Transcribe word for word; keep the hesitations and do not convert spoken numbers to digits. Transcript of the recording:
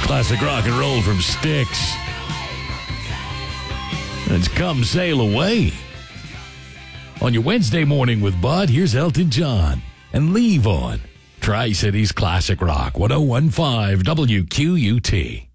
Classic rock and roll from Styx. It's Come Sail Away. On your Wednesday morning with Bud, here's Elton John and Leave On. Tri-Cities Classic Rock, one oh one point five W Q U T.